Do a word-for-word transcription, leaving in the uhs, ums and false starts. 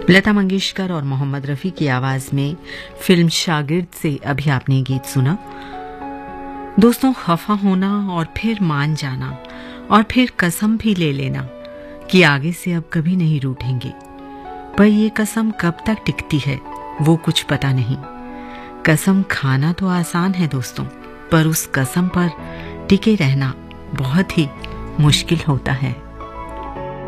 लता मंगेशकर और मोहम्मद रफ़ी की आवाज में फिल्म शागिर्द से अभी आपने गीत सुना। दोस्तों, खफा होना और फिर मान जाना और फिर कसम भी ले लेना कि आगे से अब कभी नहीं रूठेंगे, पर ये कसम कब तक टिकती है वो कुछ पता नहीं। कसम खाना तो आसान है दोस्तों, पर उस कसम पर टिके रहना बहुत ही मुश्किल होता है।